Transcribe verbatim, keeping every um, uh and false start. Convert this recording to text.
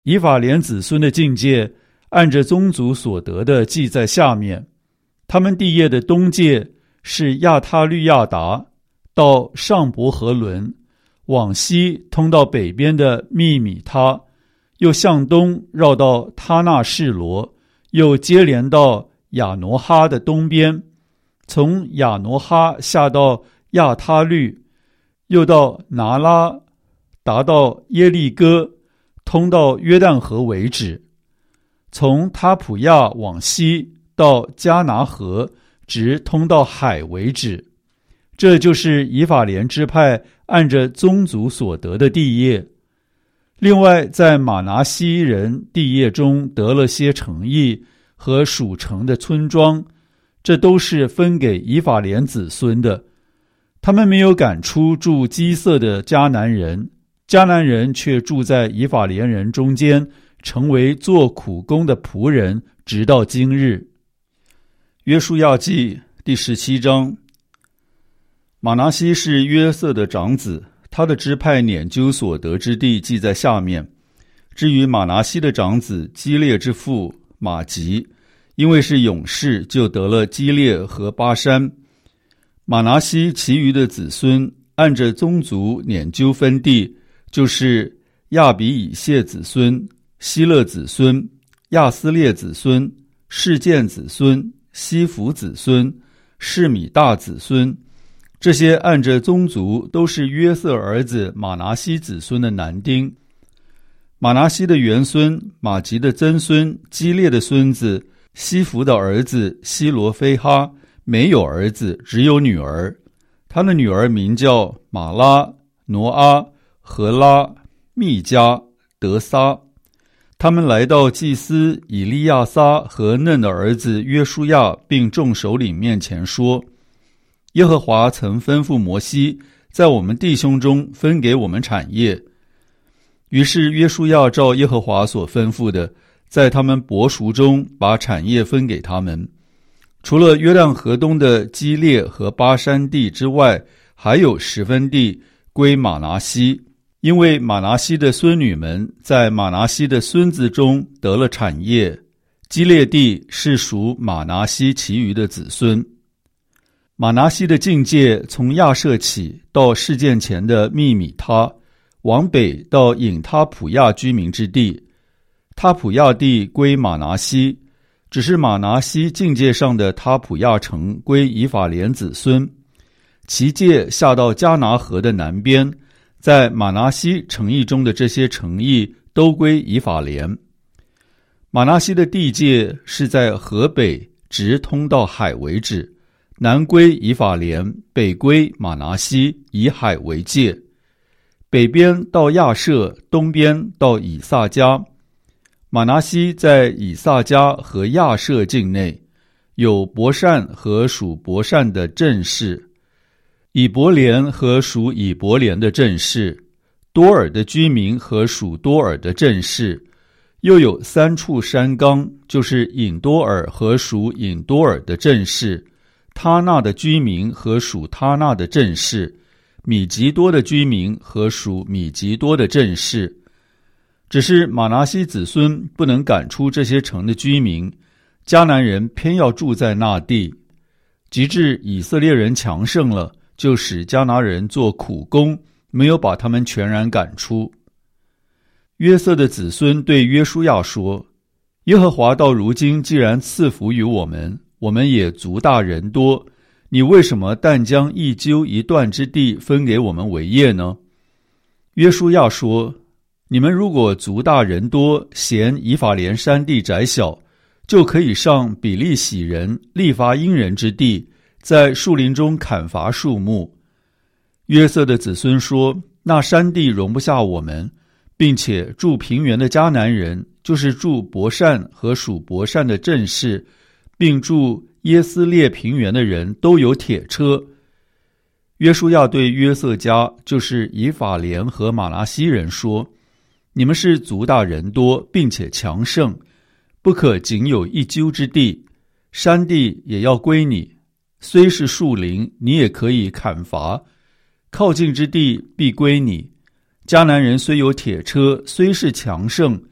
以法莲子孙的境界按着宗族所得的记在下面。他们地业的东界是亚他律亚达，到上伯和伦，往西通到北边的密米他，又向东绕到他纳示罗，又接连到亚挪哈的东边，从亚挪哈下到亚他律，又到拿拉，达到耶利哥，通到约旦河为止。从他普亚往西到迦拿河，直通到海为止。这就是以法莲支派按着宗族所得的地业。另外，在马拿西人地业中得了些城邑和属城的村庄，这都是分给以法莲子孙的。他们没有赶出住基色的迦南人，迦南人却住在以法莲人中间，成为做苦工的仆人，直到今日。约书亚记第十七章。马拿西是约瑟的长子，他的支派撵究所得之地记在下面。至于马拿西的长子基列之父马吉，因为是勇士，就得了基列和巴珊。马拿西其余的子孙按着宗族撵究分地，就是亚比以谢子孙、希勒子孙、亚斯列子孙、示剑子孙、西弗子孙、示米大子孙。这些按着宗族都是约瑟儿子马拿西子孙的男丁。马拿西的元孙马吉的曾孙基列的孙子西弗的儿子希罗非哈没有儿子，只有女儿。他的女儿名叫马拉、挪阿、荷拉、密加、德撒。他们来到祭司以利亚撒和嫩的儿子约书亚并众首领面前说，耶和华曾吩咐摩西在我们弟兄中分给我们产业。于是约书亚照耶和华所吩咐的，在他们伯属中把产业分给他们。除了约旦河东的基列和巴珊地之外，还有十分地归马拿西，因为马拿西的孙女们在马拿西的孙子中得了产业。基列地是属马拿西其余的子孙。马拿西的境界从亚设起到事件前的密米他，往北到隐他普亚居民之地。他普亚地归马拿西，只是马拿西境界上的他普亚城归以法莲子孙。其界下到迦拿河的南边，在马拿西城邑中的这些城邑都归以法莲。马拿西的地界是在河北直通到海为止，南归以法莲，北归马拿西，以海为界。北边到亚设，东边到以萨迦。马拿西在以萨迦和亚设境内，有伯善和属伯善的镇市，以伯莲和属以伯莲的镇市，多尔的居民和属多尔的镇市，又有三处山冈，就是隐多尔和属隐多尔的镇市，他纳的居民和属他纳的镇市，米吉多的居民和属米吉多的镇市。只是马拿西子孙不能赶出这些城的居民，迦南人偏要住在那地。及至以色列人强盛了，就使迦南人做苦工，没有把他们全然赶出。约瑟的子孙对约书亚说，耶和华到如今既然赐福于我们，我们也族大人多，你为什么但将一揪一段之地分给我们为业呢？约书亚说，你们如果族大人多，嫌以法莲山地窄小，就可以上比利洗人利伐因人之地，在树林中砍伐树木。约瑟的子孙说，那山地容不下我们，并且住平原的迦南人，就是住伯善和属伯善的镇市，并住耶斯列平原的人都有铁车。约书亚对约瑟家，就是以法莲和马拿西人说，你们是族大人多，并且强盛，不可仅有一揪之地，山地也要归你，虽是树林，你也可以砍伐，靠近之地必归你。迦南人虽有铁车，虽是强盛，